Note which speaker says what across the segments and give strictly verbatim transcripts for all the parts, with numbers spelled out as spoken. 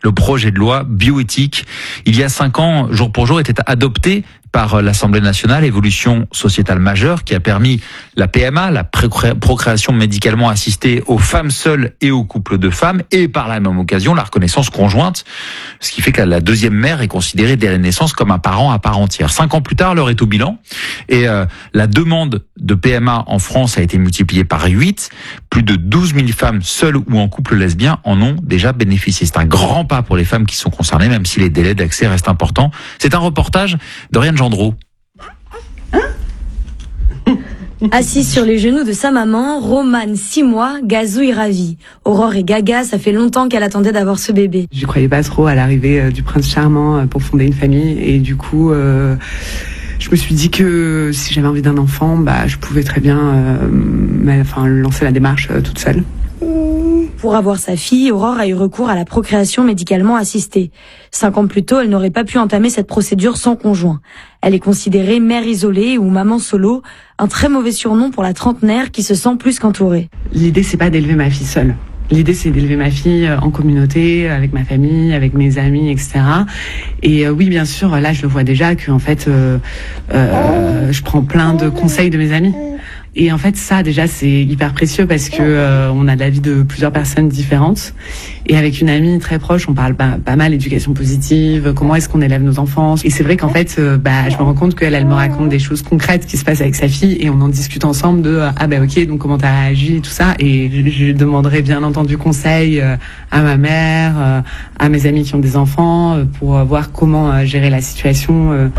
Speaker 1: le projet de loi bioéthique. Il y a cinq ans, jour pour jour, était adopté par l'Assemblée nationale, évolution sociétale majeure qui a permis la P M A, la procréation médicalement assistée aux femmes seules et aux couples de femmes, et par la même occasion la reconnaissance conjointe, ce qui fait que la deuxième mère est considérée dès la naissance comme un parent à part entière. Cinq ans plus tard, l'heure est au bilan, et euh, la demande de P M A en France a été multipliée par huit. Plus de douze mille femmes seules ou en couple lesbien en ont déjà bénéficié. C'est un grand pas pour les femmes qui sont concernées, même si les délais d'accès restent importants. C'est un reportage d'Oriane Gendreau.
Speaker 2: Assise sur les genoux de sa maman, Romane, six mois, gazouille ravie. Aurore est gaga, ça fait longtemps qu'elle attendait d'avoir ce bébé.
Speaker 3: Je croyais pas trop à l'arrivée euh, du prince charmant euh, pour fonder une famille, et du coup, euh, je me suis dit que si j'avais envie d'un enfant, bah, je pouvais très bien euh, mais, enfin, lancer la démarche euh, toute seule.
Speaker 2: Pour avoir sa fille, Aurore a eu recours à la procréation médicalement assistée. Cinq ans plus tôt, elle n'aurait pas pu entamer cette procédure sans conjoint. Elle est considérée mère isolée ou maman solo, un très mauvais surnom pour la trentenaire qui se sent plus qu'entourée.
Speaker 3: L'idée, c'est pas d'élever ma fille seule. L'idée, c'est d'élever ma fille en communauté, avec ma famille, avec mes amis, et cetera. Et euh, oui, bien sûr, là, je le vois déjà que en fait, euh, euh, je prends plein de conseils de mes amis. Et en fait, ça, déjà, c'est hyper précieux parce que euh, on a de l'avis de plusieurs personnes différentes. Et avec une amie très proche, on parle pas, pas mal éducation positive, comment est-ce qu'on élève nos enfants. Et c'est vrai qu'en fait, euh, bah, je me rends compte qu'elle, elle me raconte des choses concrètes qui se passent avec sa fille, et on en discute ensemble de ah bah ok, donc comment t'as réagi et tout ça. Et je, je demanderai bien entendu conseil euh, à ma mère, euh, à mes amis qui ont des enfants, euh, pour euh, voir comment euh, gérer la situation. Euh.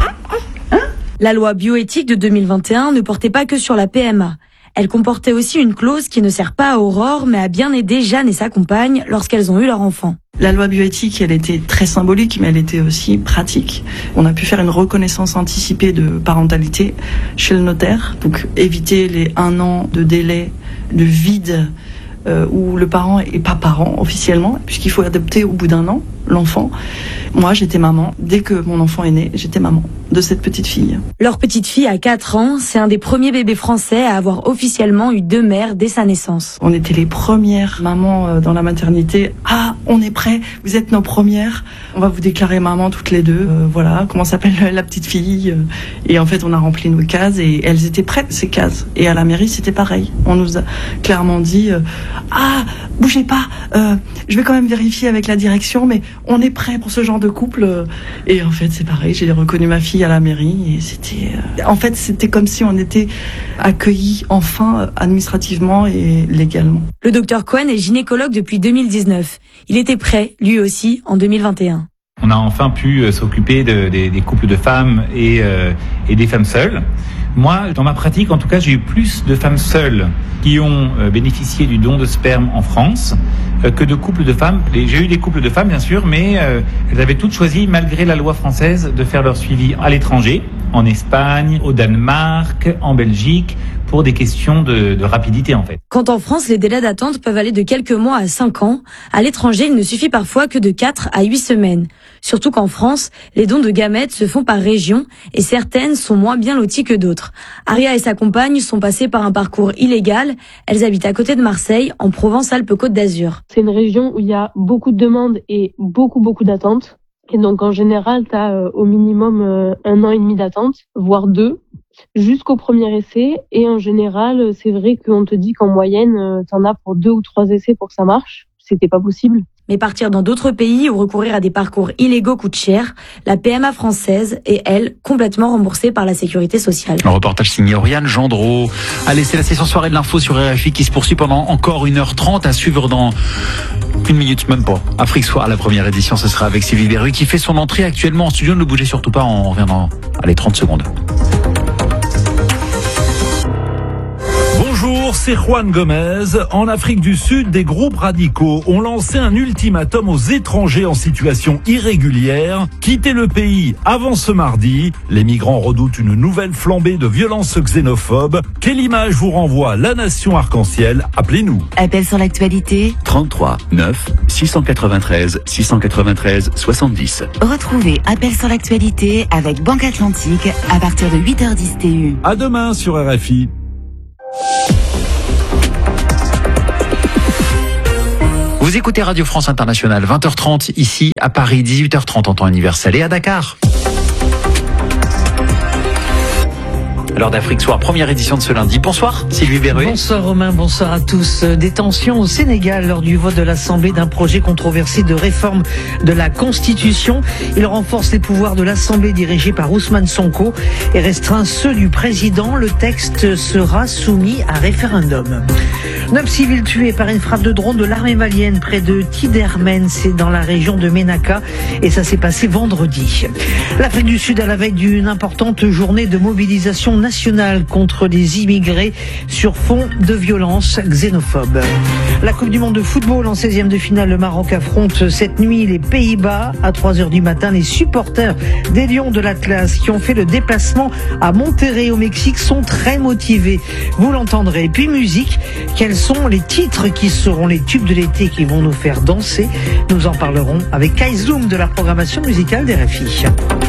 Speaker 2: La loi bioéthique de deux mille vingt et un ne portait pas que sur la P M A. Elle comportait aussi une clause qui ne sert pas à Aurore, mais à bien aider Jeanne et sa compagne lorsqu'elles ont eu leur enfant.
Speaker 4: La loi bioéthique, elle était très symbolique, mais elle était aussi pratique. On a pu faire une reconnaissance anticipée de parentalité chez le notaire, donc éviter les un an de délai, de vide, euh, où le parent est pas parent officiellement, puisqu'il faut adopter au bout d'un an l'enfant. Moi, j'étais maman. Dès que mon enfant est né, j'étais maman de cette petite fille.
Speaker 2: Leur petite fille a quatre ans, c'est un des premiers bébés français à avoir officiellement eu deux mères dès sa naissance.
Speaker 4: On était les premières mamans dans la maternité. Ah, on est prêts, vous êtes nos premières. On va vous déclarer maman toutes les deux. Euh, voilà, comment s'appelle la petite fille. Et en fait, on a rempli nos cases et elles étaient prêtes, ces cases. Et à la mairie, c'était pareil. On nous a clairement dit euh, ah, bougez pas, euh, je vais quand même vérifier avec la direction, mais on est prêt pour ce genre de couple. Et en fait, c'est pareil, j'ai reconnu ma fille à la mairie et c'était... En fait, c'était comme si on était accueillis enfin administrativement et légalement.
Speaker 2: Le docteur Cohen est gynécologue depuis deux mille dix-neuf. Il était prêt, lui aussi, en deux mille vingt et un.
Speaker 5: On a enfin pu s'occuper de, des, des couples de femmes et, euh, et des femmes seules. Moi, dans ma pratique, en tout cas, j'ai eu plus de femmes seules qui ont euh, bénéficié du don de sperme en France euh, que de couples de femmes. Et j'ai eu des couples de femmes, bien sûr, mais euh, elles avaient toutes choisi, malgré la loi française, de faire leur suivi à l'étranger, en Espagne, au Danemark, en Belgique, pour des questions de, de rapidité, en fait.
Speaker 2: Quand en France, les délais d'attente peuvent aller de quelques mois à cinq ans, à l'étranger, il ne suffit parfois que de quatre à huit semaines. Surtout qu'en France, les dons de gamètes se font par région et certaines sont moins bien loties que d'autres. Aria et sa compagne sont passées par un parcours illégal. Elles habitent à côté de Marseille, en Provence-Alpes-Côte d'Azur.
Speaker 6: C'est une région où il y a beaucoup de demandes et beaucoup, beaucoup d'attentes. Et donc, en général, tu as euh, au minimum euh, un an et demi d'attente, voire deux, jusqu'au premier essai. Et en général, c'est vrai qu'on te dit qu'en moyenne, euh, tu en as pour deux ou trois essais pour que ça marche. C'était pas possible.
Speaker 2: Mais partir dans d'autres pays ou recourir à des parcours illégaux coûte cher. La P M A française est, elle, complètement remboursée par la sécurité sociale.
Speaker 1: Un reportage signé Oriane Gendreau. Allez, c'est la session soirée de l'info sur R F I qui se poursuit pendant encore une heure trente à suivre dans une minute, même pas. Afrique Soir, la première édition, ce sera avec Sylvie Berru qui fait son entrée actuellement en studio. Ne bougez surtout pas, on revient dans, allez, trente secondes.
Speaker 7: Bonjour, c'est Juan Gomez. En Afrique du Sud, des groupes radicaux ont lancé un ultimatum aux étrangers en situation irrégulière. Quittez le pays avant ce mardi. Les migrants redoutent une nouvelle flambée de violences xénophobes. Quelle image vous renvoie la nation arc-en-ciel? Appelez-nous.
Speaker 8: Appel sur l'actualité.
Speaker 9: trente-trois neuf six cent quatre-vingt-treize six cent quatre-vingt-treize soixante-dix.
Speaker 8: Retrouvez Appel sur l'actualité avec Banque Atlantique à partir de huit heures dix T U.
Speaker 7: À demain sur R F I.
Speaker 1: Vous Vous écoutez Radio France Internationale, vingt heures trente ici à Paris, dix-huit heures trente en temps universel et à Dakar. L'heure d'Afrique Soir, première édition de ce lundi. Bonsoir Sylvie Berruet.
Speaker 10: Bonsoir Romain, bonsoir à tous. Des tensions au Sénégal lors du vote de l'Assemblée d'un projet controversé de réforme de la Constitution. Il renforce les pouvoirs de l'Assemblée dirigée par Ousmane Sonko et restreint ceux du président. Le texte sera soumis à référendum. Neuf civils tués par une frappe de drone de l'armée malienne près de Tidermen, c'est dans la région de Ménaka et ça s'est passé vendredi. L'Afrique du Sud à la veille d'une importante journée de mobilisation nationale contre les immigrés sur fond de violence xénophobe. La Coupe du Monde de football en seizième de finale, le Maroc affronte cette nuit les Pays-Bas à trois heures du matin. Les supporters des Lions de l'Atlas qui ont fait le déplacement à Monterrey au Mexique sont très motivés. Vous l'entendrez. Puis musique, quels sont les titres qui seront les tubes de l'été qui vont nous faire danser? Nous en parlerons avec Kai Zoum de la programmation musicale des R F I.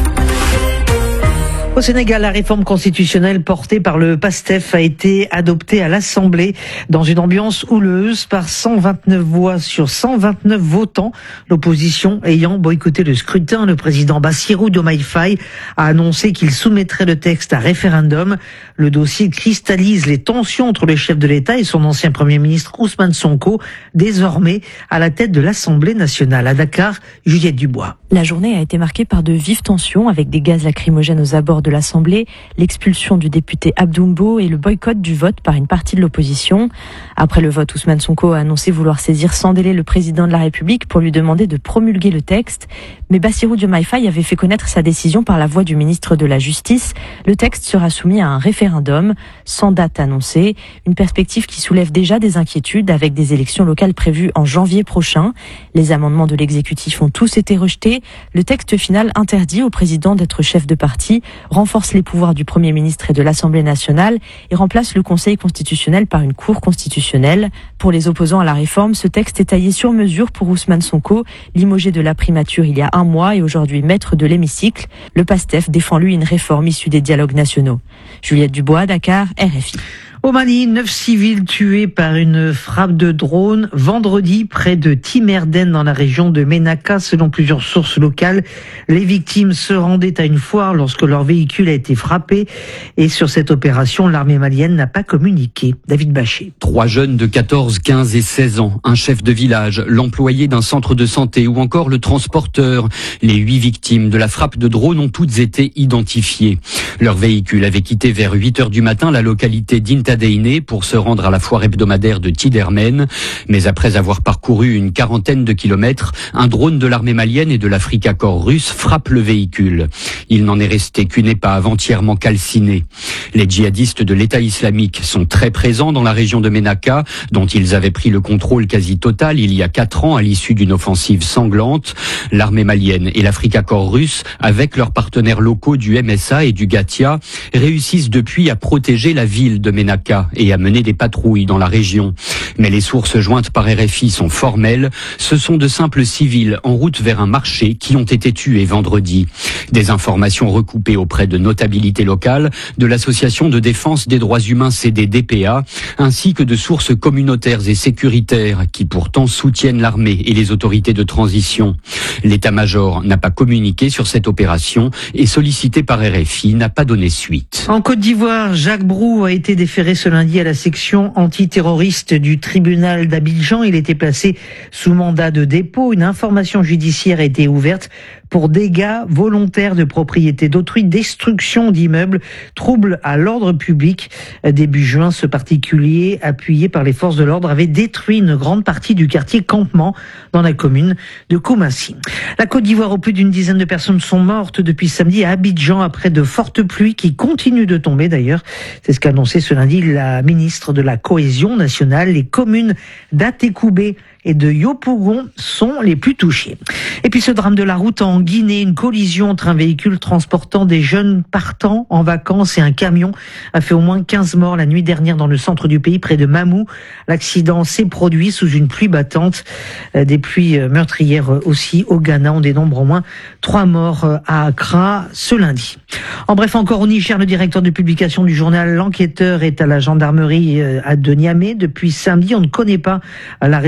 Speaker 10: Au Sénégal, la réforme constitutionnelle portée par le PASTEF a été adoptée à l'Assemblée dans une ambiance houleuse par cent vingt-neuf voix sur cent vingt-neuf votants. L'opposition ayant boycotté le scrutin, le président Bassirou Diomaye Faye a annoncé qu'il soumettrait le texte à référendum. Le dossier cristallise les tensions entre le chef de l'État et son ancien Premier ministre Ousmane Sonko, désormais à la tête de l'Assemblée nationale. À Dakar, Juliette Dubois.
Speaker 11: La journée a été marquée par de vives tensions avec des gaz lacrymogènes aux abords de l'Assemblée, l'expulsion du député Abdoumbo et le boycott du vote par une partie de l'opposition. Après le vote, Ousmane Sonko a annoncé vouloir saisir sans délai le président de la République pour lui demander de promulguer le texte. Mais Bassirou Diomaye Faye avait fait connaître sa décision par la voix du ministre de la Justice. Le texte sera soumis à un référendum, sans date annoncée. Une perspective qui soulève déjà des inquiétudes avec des élections locales prévues en janvier prochain. Les amendements de l'exécutif ont tous été rejetés. Le texte final interdit au président d'être chef de parti, renforce les pouvoirs du Premier ministre et de l'Assemblée nationale et remplace le Conseil constitutionnel par une Cour constitutionnelle. Pour les opposants à la réforme, ce texte est taillé sur mesure pour Ousmane Sonko, limogé de la primature il y a un mois et aujourd'hui maître de l'hémicycle. Le PASTEF défend lui une réforme issue des dialogues nationaux. Juliette Dubois, Dakar, R F I.
Speaker 10: Au Mali, neuf civils tués par une frappe de drone vendredi près de Timerden dans la région de Ménaka. Selon plusieurs sources locales, les victimes se rendaient à une foire lorsque leur véhicule a été frappé. Et sur cette opération, l'armée malienne n'a pas communiqué. David Bachet.
Speaker 12: Trois jeunes de quatorze, quinze et seize ans, un chef de village, l'employé d'un centre de santé ou encore le transporteur. Les huit victimes de la frappe de drone ont toutes été identifiées. Leur véhicule avait quitté vers huit heures du matin la localité d'Inta pour se rendre à la foire hebdomadaire de Tidermen. Mais après avoir parcouru une quarantaine de kilomètres, un drone de l'armée malienne et de l'Africa Corps russe frappe le véhicule. Il n'en est resté qu'une épave entièrement calcinée. Les djihadistes de l'État islamique sont très présents dans la région de Ménaka, dont ils avaient pris le contrôle quasi total il y a quatre ans à l'issue d'une offensive sanglante. L'armée malienne et l'Africa Corps russe, avec leurs partenaires locaux du M S A et du Gatia, réussissent depuis à protéger la ville de Ménaka et à mener des patrouilles dans la région. Mais les sources jointes par R F I sont formelles. Ce sont de simples civils en route vers un marché qui ont été tués vendredi. Des informations recoupées auprès de notabilités locales, de l'association de défense des droits humains C D D P A, ainsi que de sources communautaires et sécuritaires qui pourtant soutiennent l'armée et les autorités de transition. L'état-major n'a pas communiqué sur cette opération et sollicité par R F I n'a pas donné suite.
Speaker 10: En Côte d'Ivoire, Jacques Brou a été déféré ce lundi à la section antiterroriste du tribunal d'Abidjan. Il était placé sous mandat de dépôt. Une information judiciaire a été ouverte pour dégâts volontaires de propriété d'autrui, destruction d'immeubles, troubles à l'ordre public. Début juin, ce particulier, appuyé par les forces de l'ordre, avait détruit une grande partie du quartier Campement dans la commune de Koumassi. La Côte d'Ivoire, où plus d'une dizaine de personnes sont mortes depuis samedi à Abidjan après de fortes pluies qui continuent de tomber d'ailleurs. C'est ce qu'a annoncé ce lundi la ministre de la Cohésion nationale. Les communes d'Atékoubé et de Yopougon sont les plus touchées. Et puis ce drame de la route en Guinée, une collision entre un véhicule transportant des jeunes partant en vacances et un camion a fait au moins quinze morts la nuit dernière dans le centre du pays, près de Mamou. L'accident s'est produit sous une pluie battante. Des pluies meurtrières aussi au Ghana. On dénombre au moins trois morts à Accra ce lundi. En bref, encore au Niger, le directeur de publication du journal L'Enquêteur est à la gendarmerie de Niamey depuis samedi. On ne connaît pas la raison de la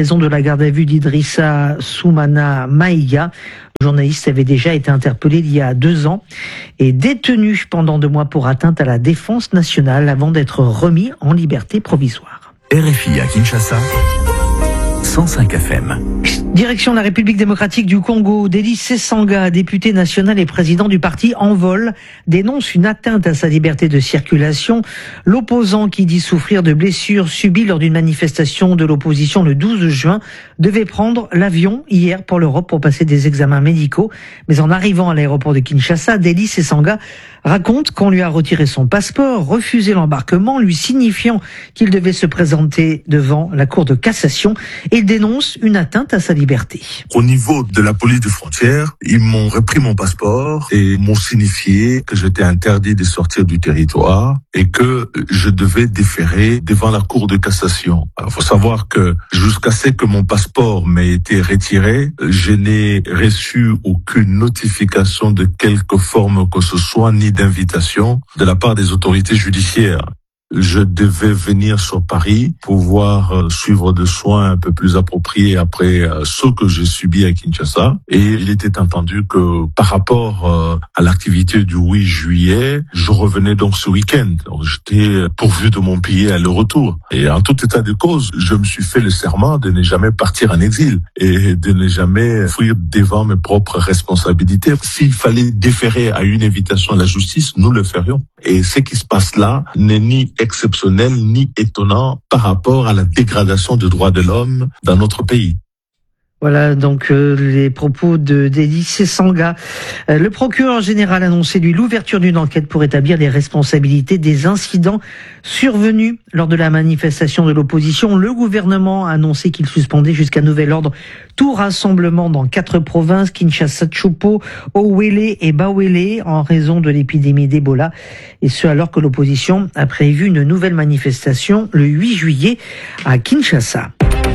Speaker 10: garde à vue d'Idrissa Soumana Maïga. Le journaliste avait déjà été interpellé il y a deux ans et détenu pendant deux mois pour atteinte à la défense nationale avant d'être remis en liberté provisoire.
Speaker 13: R F I à Kinshasa, cent cinq F M.
Speaker 10: Direction la République démocratique du Congo, Délice Sesanga, député national et président du parti Envol, dénonce une atteinte à sa liberté de circulation. L'opposant, qui dit souffrir de blessures subies lors d'une manifestation de l'opposition le douze juin, devait prendre l'avion hier pour l'Europe pour passer des examens médicaux. Mais en arrivant à l'aéroport de Kinshasa, Délice Sesanga raconte qu'on lui a retiré son passeport, refusé l'embarquement, lui signifiant qu'il devait se présenter devant la Cour de cassation. Et il dénonce une atteinte à sa liberté.
Speaker 14: Au niveau de la police de frontière, ils m'ont repris mon passeport et m'ont signifié que j'étais interdit de sortir du territoire et que je devais déférer devant la Cour de cassation. Il faut savoir que jusqu'à ce que mon passeport m'ait été retiré, je n'ai reçu aucune notification de quelque forme que ce soit, ni d'invitation de la part des autorités judiciaires. Je devais venir sur Paris pour pouvoir euh, suivre des soins un peu plus appropriés après euh, ce que j'ai subi à Kinshasa. Et il était entendu que par rapport euh, à l'activité du huit juillet, je revenais donc ce week-end. Donc, j'étais pourvu de mon billet à le retour. Et en tout état de cause, je me suis fait le serment de ne jamais partir en exil et de ne jamais fuir devant mes propres responsabilités. S'il fallait déférer à une invitation à la justice, nous le ferions. Et ce qui se passe là n'est ni exceptionnel ni étonnant par rapport à la dégradation des droits de l'homme dans notre pays.
Speaker 10: Voilà donc euh, les propos de Délice Sesanga. Euh, le procureur général a annoncé lui l'ouverture d'une enquête pour établir les responsabilités des incidents survenus lors de la manifestation de l'opposition. Le gouvernement a annoncé qu'il suspendait jusqu'à nouvel ordre tout rassemblement dans quatre provinces, Kinshasa, Tshopo, Owele et Bawele, en raison de l'épidémie d'Ebola. Et ce alors que l'opposition a prévu une nouvelle manifestation le huit juillet à Kinshasa.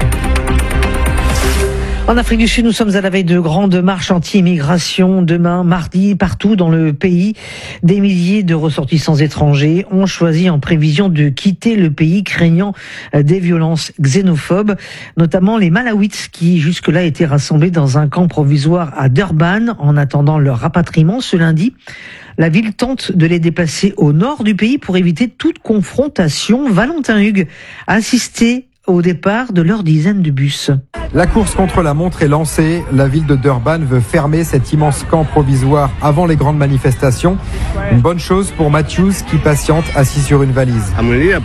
Speaker 10: En Afrique du Sud, nous sommes à la veille de grandes marches anti-immigration. Demain, mardi, partout dans le pays, des milliers de ressortissants étrangers ont choisi en prévision de quitter le pays, craignant des violences xénophobes, notamment les Malawites qui jusque-là étaient rassemblés dans un camp provisoire à Durban en attendant leur rapatriement ce lundi. La ville tente de les déplacer au nord du pays pour éviter toute confrontation. Valentin Hugues a assisté au départ de leur dizaine de bus.
Speaker 15: La course contre la montre est lancée. La ville de Durban veut fermer cet immense camp provisoire avant les grandes manifestations. Une bonne chose pour Matthews qui patiente assis sur une valise.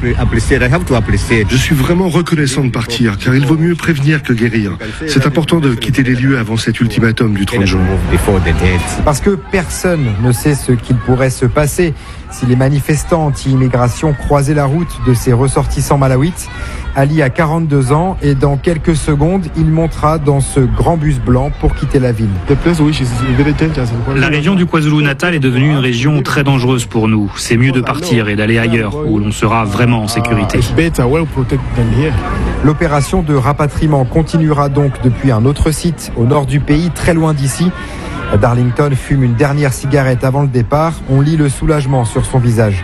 Speaker 16: Je suis vraiment reconnaissant de partir car il vaut mieux prévenir que guérir. C'est important de quitter les lieux avant cet ultimatum du trente juin.
Speaker 15: Parce que personne ne sait ce qu'il pourrait se passer si les manifestants anti-immigration croisaient la route de ces ressortissants malawites. Ali a quarante-deux ans et dans quelques secondes, il montera dans ce grand bus blanc pour quitter la ville.
Speaker 17: La région du KwaZulu-Natal est devenue une région très dangereuse pour nous. C'est mieux de partir et d'aller ailleurs où l'on sera vraiment en sécurité.
Speaker 15: L'opération de rapatriement continuera donc depuis un autre site au nord du pays, très loin d'ici. Darlington fume une dernière cigarette avant le départ. On lit le soulagement sur son visage.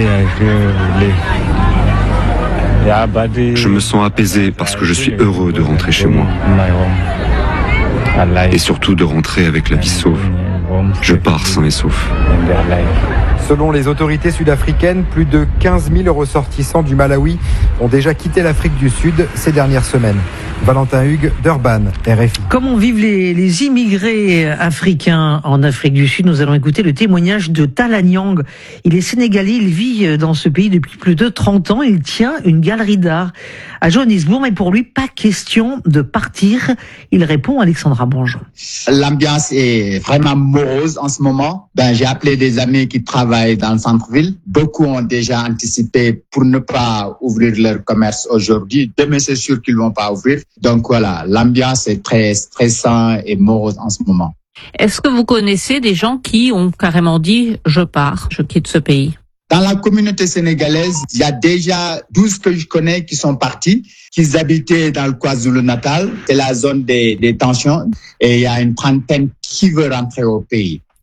Speaker 18: Je me sens apaisé parce que je suis heureux de rentrer chez moi. Et surtout de rentrer avec la vie sauve. Je pars sain et sauf.
Speaker 15: Selon les autorités sud-africaines, plus de quinze mille ressortissants du Malawi ont déjà quitté l'Afrique du Sud ces dernières semaines. Valentin Hugues, Durban, R F I.
Speaker 10: Comment vivent les, les immigrés africains en Afrique du Sud? Nous allons écouter le témoignage de Talanyang. Il est sénégalais, il vit dans ce pays depuis plus de trente ans. Il tient une galerie d'art à Johannesburg, mais pour lui, pas question de partir. Il répond à Alexandra Bonjour.
Speaker 19: L'ambiance est vraiment morose en ce moment. Ben, j'ai appelé des amis qui travaillent dans le centre-ville. Beaucoup ont déjà anticipé pour ne pas ouvrir leur commerce aujourd'hui. Demain, c'est sûr qu'ils vont pas ouvrir. Donc voilà, l'ambiance est très stressante et morose en ce moment.
Speaker 20: Est-ce que vous connaissez des gens qui ont carrément dit « je pars, je quitte ce pays » ?
Speaker 19: Dans la communauté sénégalaise, il y a déjà douze que je connais qui sont partis, qui habitaient dans le KwaZulu-Natal. C'est la zone des, des tensions et il y a une trentaine qui veut rentrer au pays.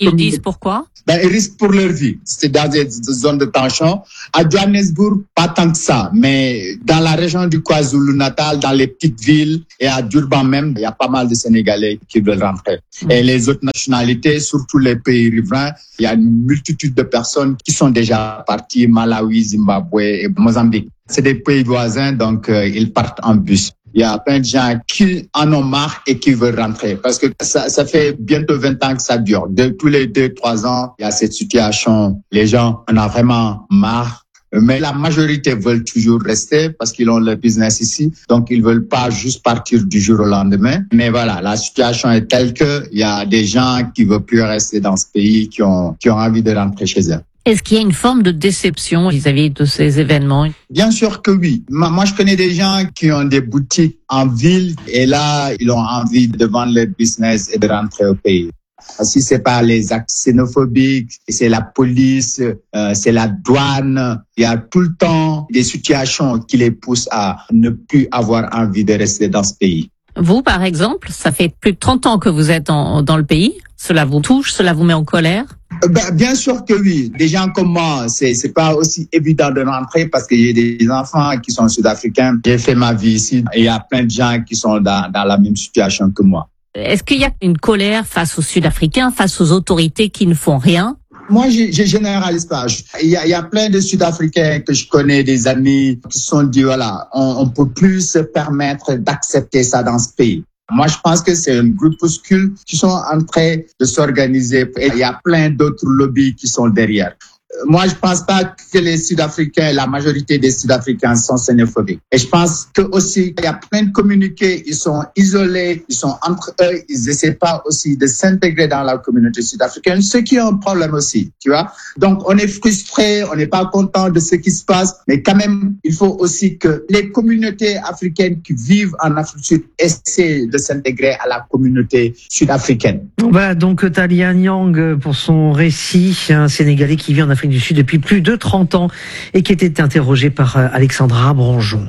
Speaker 20: Ils disent pourquoi?
Speaker 19: Ben, ils risquent pour leur vie. C'est dans des zones de tension. À Johannesburg, pas tant que ça, mais dans la région du KwaZulu-Natal, dans les petites villes et à Durban même, il y a pas mal de Sénégalais qui veulent rentrer. Mmh. Et les autres nationalités, surtout les pays riverains, il y a une multitude de personnes qui sont déjà parties, Malawi, Zimbabwe et Mozambique. C'est des pays voisins, donc euh, ils partent en bus. Il y a plein de gens qui en ont marre et qui veulent rentrer parce que ça, ça fait bientôt vingt ans que ça dure. De tous les deux, trois ans, il y a cette situation. Les gens en ont vraiment marre. Mais la majorité veulent toujours rester parce qu'ils ont leur business ici. Donc, ils veulent pas juste partir du jour au lendemain. Mais voilà, la situation est telle que il y a des gens qui veulent plus rester dans ce pays, qui ont, qui ont envie de rentrer chez eux.
Speaker 20: Est-ce qu'il y a une forme de déception vis-à-vis de ces événements?
Speaker 19: Bien sûr que oui. Moi, je connais des gens qui ont des boutiques en ville et là, ils ont envie de vendre leur business et de rentrer au pays. Si c'est pas les actes xénophobiques, c'est la police, euh, c'est la douane, il y a tout le temps des situations qui les poussent à ne plus avoir envie de rester dans ce pays.
Speaker 20: Vous, par exemple, ça fait plus de trente ans que vous êtes en, dans le pays. Cela vous touche, cela vous met en colère?
Speaker 19: Ben, bien sûr que oui. Des gens comme moi, c'est c'est pas aussi évident de rentrer parce que j'ai des enfants qui sont sud-africains. J'ai fait ma vie ici et il y a plein de gens qui sont dans, dans la même situation que moi.
Speaker 20: Est-ce qu'il y a une colère face aux Sud-Africains, face aux autorités qui ne font rien?
Speaker 19: Moi, je, je généralise pas. Il y a, il y a plein de Sud-Africains que je connais, des amis, qui se sont dit, voilà, on, on peut plus se permettre d'accepter ça dans ce pays. Moi, je pense que c'est un groupuscule qui sont en train de s'organiser et il y a plein d'autres lobbies qui sont derrière. Moi, je pense pas que les Sud-Africains, la majorité des Sud-Africains sont xénophobiques. Et je pense que aussi, il y a plein de communautés, ils sont isolés, ils sont entre eux, ils essaient pas aussi de s'intégrer dans la communauté sud-africaine, ce qui est un problème aussi, tu vois. Donc, on est frustré, on n'est pas content de ce qui se passe, mais quand même, il faut aussi que les communautés africaines qui vivent en Afrique du Sud essaient de s'intégrer à la communauté sud-africaine.
Speaker 10: Voilà donc Talia Nyang pour son récit, un Sénégalais qui vit en Afrique du Sud depuis plus de trente ans et qui était interrogé par Alexandra Branjon.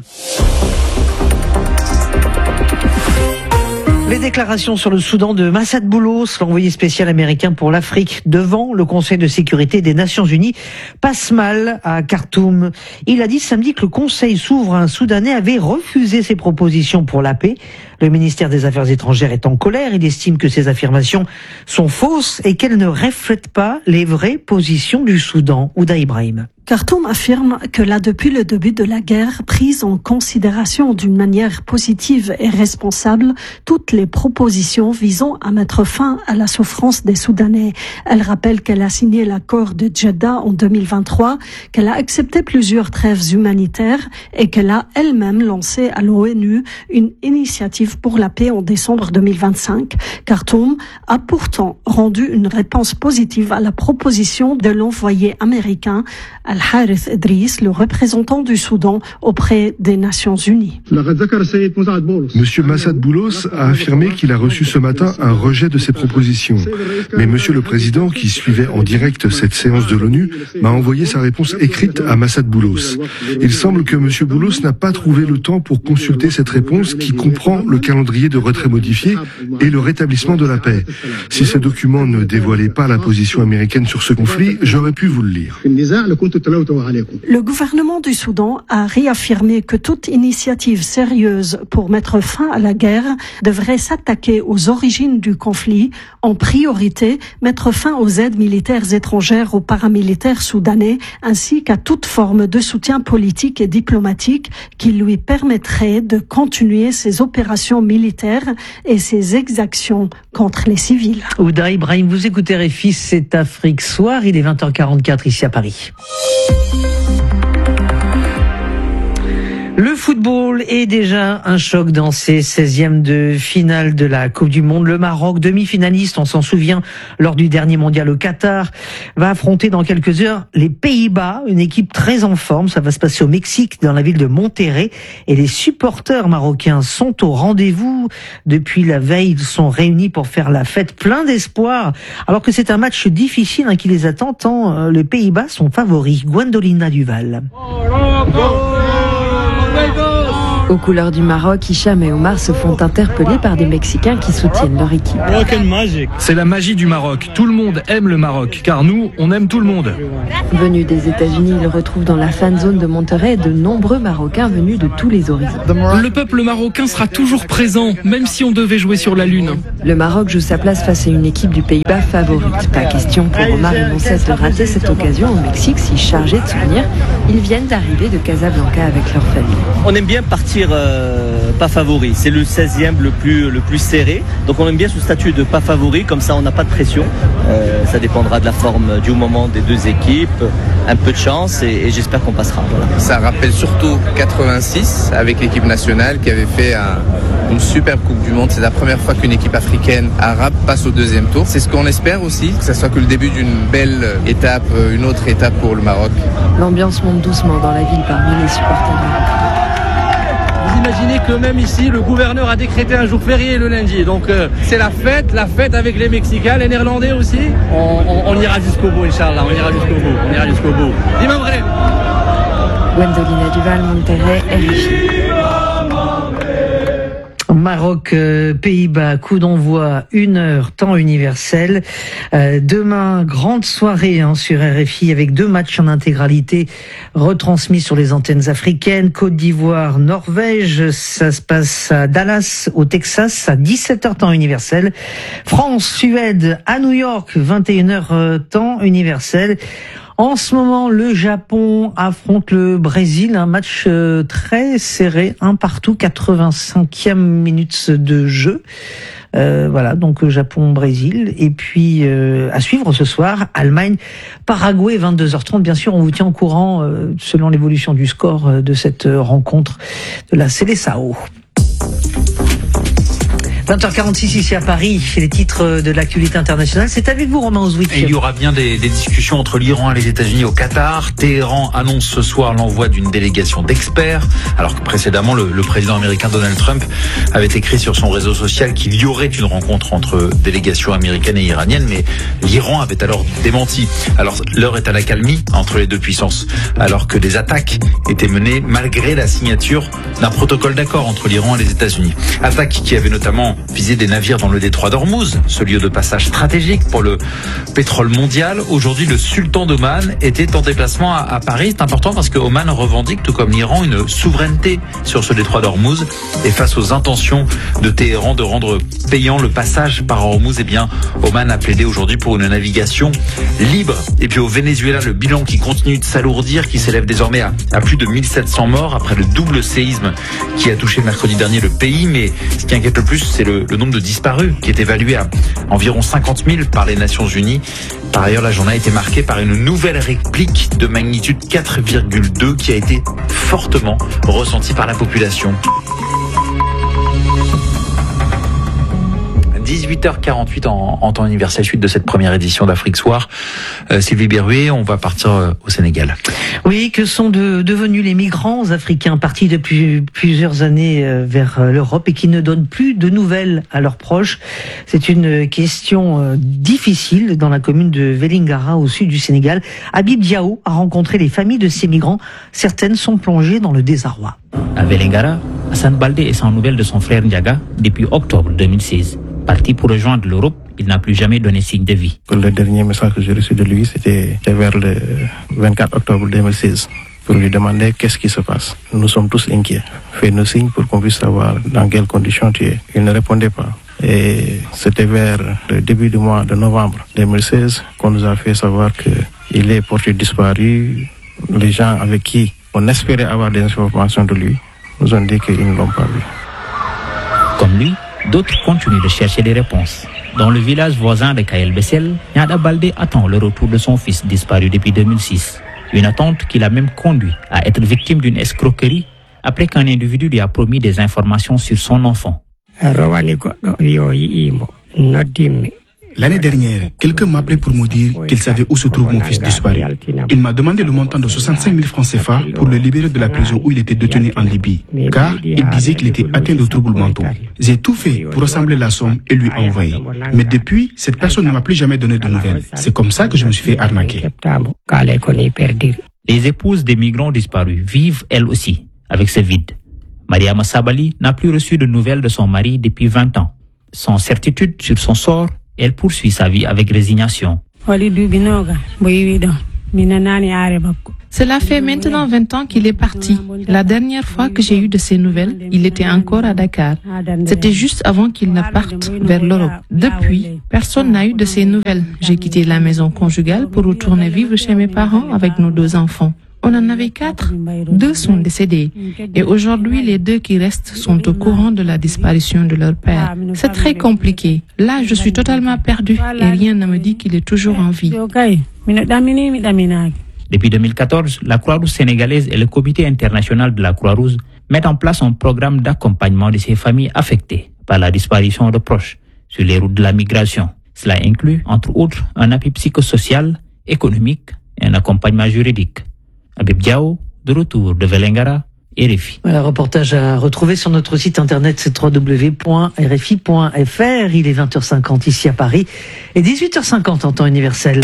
Speaker 10: Les déclarations sur le Soudan de Massad Boulos, l'envoyé spécial américain pour l'Afrique, devant le Conseil de sécurité des Nations Unies, passent mal à Khartoum. Il a dit samedi que le Conseil souverain soudanais avait refusé ses propositions pour la paix. Le ministère des Affaires étrangères est en colère. Il estime que ces affirmations sont fausses et qu'elles ne reflètent pas les vraies positions du Soudan. Ouda Ibrahim.
Speaker 21: Khartoum affirme que là, depuis le début de la guerre, prise en considération d'une manière positive et responsable toutes les propositions visant à mettre fin à la souffrance des Soudanais. Elle rappelle qu'elle a signé l'accord de Jeddah en deux mille vingt-trois, qu'elle a accepté plusieurs trêves humanitaires et qu'elle a elle-même lancé à l'ONU une initiative pour la paix en décembre deux mille vingt-cinq. Khartoum a pourtant rendu une réponse positive à la proposition de l'envoyé américain Al-Harith Idriss, le représentant du Soudan auprès des Nations Unies.
Speaker 16: Monsieur Massad Boulos a affirmé qu'il a reçu ce matin un rejet de ses propositions. Mais Monsieur le Président, qui suivait en direct cette séance de l'ONU, m'a envoyé sa réponse écrite à Massad Boulos. Il semble que Monsieur Boulos n'a pas trouvé le temps pour consulter cette réponse qui comprend le calendrier de retrait modifié et le rétablissement de la paix. Si ce document ne dévoilait pas la position américaine sur ce conflit, j'aurais pu vous le lire.
Speaker 21: Le gouvernement du Soudan a réaffirmé que toute initiative sérieuse pour mettre fin à la guerre devrait s'attaquer aux origines du conflit, en priorité mettre fin aux aides militaires étrangères aux paramilitaires soudanais, ainsi qu'à toute forme de soutien politique et diplomatique qui lui permettrait de continuer ses opérations militaires et ses exactions contre les civils.
Speaker 10: Ouda Ibrahim, vous écoutez R F I, c'est Afrique Soir, il est vingt heures quarante-quatre ici à Paris. Le football est déjà un choc dans ses seizièmes de finale de la Coupe du Monde. Le Maroc, demi-finaliste, on s'en souvient, lors du dernier mondial au Qatar, va affronter dans quelques heures les Pays-Bas, une équipe très en forme. Ça va se passer au Mexique, dans la ville de Monterrey. Et les supporters marocains sont au rendez-vous. Depuis la veille, ils sont réunis pour faire la fête, plein d'espoir. Alors que c'est un match difficile hein, qui les attend, tant euh, les Pays-Bas sont favoris. Gwendolina Duval.
Speaker 11: Aux couleurs du Maroc, Hicham et Omar se font interpeller par des Mexicains qui soutiennent leur équipe.
Speaker 3: C'est la magie du Maroc. Tout le monde aime le Maroc, car nous, on aime tout le monde.
Speaker 11: Venus des États-Unis, ils retrouvent dans la fan zone de Monterrey de nombreux Marocains venus de tous les horizons.
Speaker 3: Le peuple marocain sera toujours présent, même si on devait jouer sur la Lune.
Speaker 11: Le Maroc joue sa place face à une équipe du Pays-Bas favorite. Pas question pour Omar et Monsès de rater cette occasion au Mexique, si chargés de souvenirs, ils viennent d'arriver de Casablanca avec leur famille.
Speaker 22: On aime bien partir euh, pas favori, c'est le seizième le plus, le plus serré, donc on aime bien ce statut de pas favori, comme ça on n'a pas de pression, euh, ça dépendra de la forme du moment des deux équipes, un peu de chance et, et j'espère qu'on passera. Voilà.
Speaker 23: Ça rappelle surtout quatre-vingt-six avec l'équipe nationale qui avait fait un, une superbe Coupe du Monde, c'est la première fois qu'une équipe africaine arabe passe au deuxième tour, c'est ce qu'on espère aussi, que ça soit que le début d'une belle étape, une autre étape pour le Maroc.
Speaker 11: L'ambiance monte doucement dans la ville parmi les supporters marocains.
Speaker 3: Vous imaginez que même ici, le gouverneur a décrété un jour férié le lundi. Donc euh, c'est la fête, la fête avec les Mexicains, les Néerlandais aussi. On, on, on ira jusqu'au bout, Inch'Allah, on ira jusqu'au bout, on ira jusqu'au bout. Dis-moi vrai.
Speaker 11: Gwendolina Duval, Monterrey, R F I.
Speaker 10: Maroc, euh, Pays-Bas, coup d'envoi, une heure, temps universel. Euh, demain, grande soirée hein, sur R F I avec deux matchs en intégralité retransmis sur les antennes africaines. Côte d'Ivoire, Norvège, ça se passe à Dallas, au Texas, à dix-sept heures temps universel. France, Suède, à New York, vingt et une heures euh, temps universel. En ce moment, le Japon affronte le Brésil, un match euh, très serré, un partout, quatre-vingt-cinquième minute de jeu. Euh, voilà, donc Japon-Brésil. Et puis, euh, à suivre ce soir, Allemagne-Paraguay, vingt-deux heures trente. Bien sûr, on vous tient au courant euh, selon l'évolution du score euh, de cette rencontre de la Seleção. vingt heures quarante-six ici à Paris, les titres de l'actualité internationale. C'est avec vous, Romain Ouzouik.
Speaker 1: Il y aura bien des, des discussions entre l'Iran et les États-Unis au Qatar. Téhéran annonce ce soir l'envoi d'une délégation d'experts, alors que précédemment, le, le président américain Donald Trump avait écrit sur son réseau social qu'il y aurait une rencontre entre délégations américaines et iraniennes, mais l'Iran avait alors démenti. Alors, l'heure est à l'accalmie entre les deux puissances, alors que des attaques étaient menées malgré la signature d'un protocole d'accord entre l'Iran et les États-Unis. Attaques qui avaient notamment visé des navires dans le détroit d'Ormuz, ce lieu de passage stratégique pour le pétrole mondial. Aujourd'hui, le sultan d'Oman était en déplacement à, à Paris. C'est important parce que Oman revendique, tout comme l'Iran, une souveraineté sur ce détroit d'Ormuz. Et face aux intentions de Téhéran de rendre payant le passage par Ormuz, eh bien, Oman a plaidé aujourd'hui pour une navigation libre. Et puis au Venezuela, le bilan qui continue de s'alourdir, qui s'élève désormais à, à plus de mille sept cents morts après le double séisme qui a touché mercredi dernier le pays. Mais ce qui inquiète le plus, c'est Le, le nombre de disparus qui est évalué à environ cinquante mille par les Nations Unies. Par ailleurs, la journée a été marquée par une nouvelle réplique de magnitude quatre virgule deux qui a été fortement ressentie par la population. dix-huit heures quarante-huit en, en temps universel, suite de cette première édition d'Afrique Soir. Euh, Sylvie Berruet, on va partir euh, au Sénégal.
Speaker 10: Oui, que sont de, devenus les migrants africains partis depuis plusieurs années euh, vers euh, l'Europe et qui ne donnent plus de nouvelles à leurs proches? C'est une question euh, difficile dans la commune de Vélingara au sud du Sénégal. Habib Diao a rencontré les familles de ces migrants. Certaines sont plongées dans le désarroi.
Speaker 24: À Vélingara, Hassan Baldé est sans nouvelles de son frère Ndiaga depuis octobre deux mille seize. Parti pour rejoindre l'Europe, il n'a plus jamais donné signe de vie.
Speaker 25: Le dernier message que j'ai reçu de lui, c'était vers le vingt-quatre octobre deux mille seize, pour lui demander qu'est-ce qui se passe. Nous sommes tous inquiets. Fais-nous signe pour qu'on puisse savoir dans quelles conditions tu es. Il ne répondait pas. Et c'était vers le début du mois de novembre deux mille seize qu'on nous a fait savoir qu'il est porté disparu. Les gens avec qui on espérait avoir des informations de lui nous ont dit qu'ils ne l'ont pas vu.
Speaker 24: Comme lui, d'autres continuent de chercher des réponses. Dans le village voisin de Kael Bessel, Nyada Baldé attend le retour de son fils disparu depuis deux mille six. Une attente qui l'a même conduit à être victime d'une escroquerie après qu'un individu lui a promis des informations sur son enfant.
Speaker 26: L'année dernière, quelqu'un m'a appelé pour me dire qu'il savait où se trouve mon fils disparu. Il m'a demandé le montant de soixante-cinq mille francs C F A pour le libérer de la prison où il était détenu en Libye, car il disait qu'il était atteint de troubles mentaux. J'ai tout fait pour rassembler la somme et lui envoyer. Mais depuis, cette personne ne m'a plus jamais donné de nouvelles. C'est comme ça que je me suis fait arnaquer.
Speaker 24: Les épouses des migrants disparus vivent elles aussi avec ce vide. Mariama Sabali n'a plus reçu de nouvelles de son mari depuis vingt ans. Sans certitude sur son sort, elle poursuit sa vie avec résignation.
Speaker 2: Cela fait maintenant vingt ans qu'il est parti. La dernière fois que j'ai eu de ses nouvelles, il était encore à Dakar. C'était juste avant qu'il ne parte vers l'Europe. Depuis, personne n'a eu de ses nouvelles. J'ai quitté la maison conjugale pour retourner vivre chez mes parents avec nos deux enfants. On en avait quatre. Deux sont décédés. Et aujourd'hui, les deux qui restent sont au courant de la disparition de leur père. C'est très compliqué. Là, je suis totalement perdue et rien ne me dit qu'il est toujours en vie.
Speaker 24: Depuis deux mille quatorze, la Croix-Rouge sénégalaise et le Comité international de la Croix-Rouge mettent en place un programme d'accompagnement de ces familles affectées par la disparition de proches sur les routes de la migration. Cela inclut, entre autres, un appui psychosocial, économique et un accompagnement juridique. Habib Diao, de retour de Vélingara, R F I.
Speaker 10: Voilà, reportage à retrouver sur notre site internet, c'est w w w point r f i point f r. Il est vingt heures cinquante ici à Paris et dix-huit heures cinquante en temps universel.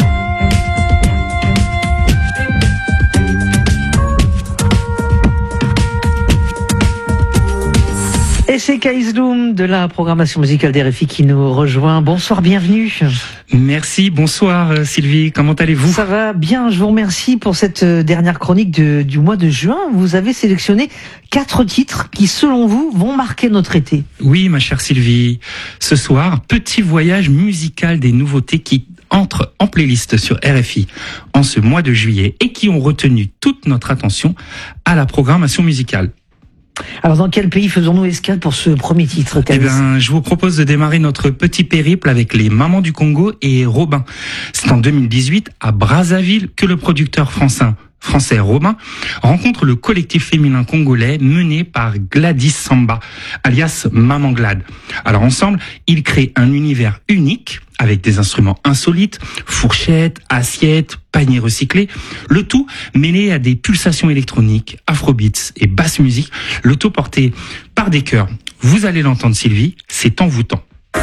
Speaker 10: Et c'est Kaïsloum de la programmation musicale d'R F I qui nous rejoint. Bonsoir, bienvenue.
Speaker 4: Merci, bonsoir Sylvie, comment allez-vous?
Speaker 10: Ça va bien, je vous remercie pour cette dernière chronique de, du mois de juin. Vous avez sélectionné quatre titres qui, selon vous, vont marquer notre été.
Speaker 4: Oui, ma chère Sylvie. Ce soir, petit voyage musical des nouveautés qui entrent en playlist sur R F I en ce mois de juillet et qui ont retenu toute notre attention à la programmation musicale.
Speaker 10: Alors, dans quel pays faisons-nous escale pour ce premier titre,
Speaker 4: Eh bien, je vous propose de démarrer notre petit périple avec les Mamans du Congo et Robin. C'est en deux mille dix-huit, à Brazzaville, que le producteur français, français Robin rencontre le collectif féminin congolais mené par Gladys Samba, alias Maman Glad. Alors ensemble, ils créent un univers unique avec des instruments insolites, fourchettes, assiettes, paniers recyclés, le tout mêlé à des pulsations électroniques, afrobeats et basse musique, le tout porté par des chœurs. Vous allez l'entendre Sylvie, c'est envoûtant.